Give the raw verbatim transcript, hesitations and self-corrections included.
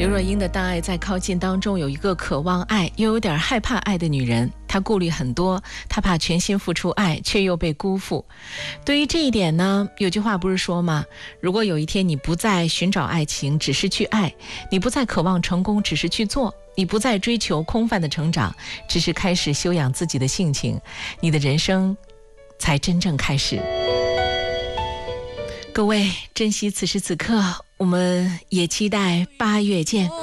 刘若英的《当爱在靠近》当中有一个渴望爱又有点害怕爱的女人，她顾虑很多，她怕全心付出爱却又被辜负。对于这一点呢，有句话不是说吗？如果有一天你不再寻找爱情，只是去爱，你不再渴望成功，只是去做，你不再追求空泛的成长，只是开始修养自己的性情，你的人生才真正开始。各位，珍惜此时此刻，我们也期待八月见。